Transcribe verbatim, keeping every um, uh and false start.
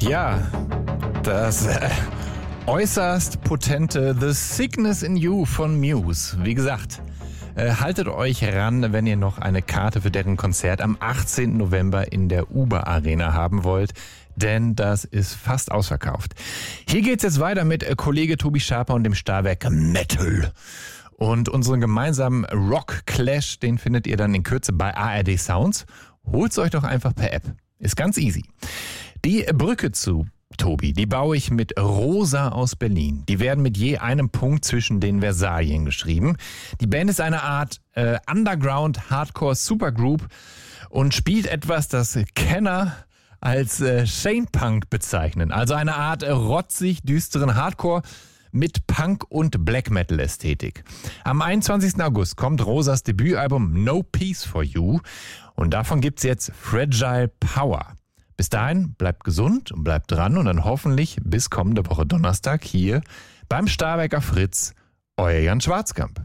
Ja, das äh, äußerst potente The Sickness in You von Muse. Wie gesagt, äh, haltet euch ran, wenn ihr noch eine Karte für deren Konzert am achtzehnten November in der Uber Arena haben wollt, denn das ist fast ausverkauft. Hier geht's jetzt weiter mit äh, Kollege Tobi Schaper und dem Starwerk Metal. Und unseren gemeinsamen Rock-Clash, den findet ihr dann in Kürze bei A R D Sounds. Holt's euch doch einfach per App. Ist ganz easy. Die Brücke zu Tobi, die baue ich mit Rosa aus Berlin. Die werden mit je einem Punkt zwischen den Versalien geschrieben. Die Band ist eine Art äh, Underground-Hardcore-Supergroup und spielt etwas, das Kenner als äh, Shane Punk bezeichnen. Also eine Art äh, rotzig düsteren Hardcore mit Punk- und Black Metal-Ästhetik. Am einundzwanzigsten August kommt Rosas Debütalbum No Peace for You und davon gibt's jetzt Fragile Power. Bis dahin, bleibt gesund und bleibt dran und dann hoffentlich bis kommende Woche Donnerstag hier beim Starwerker Fritz, euer Jan Schwarzkamp.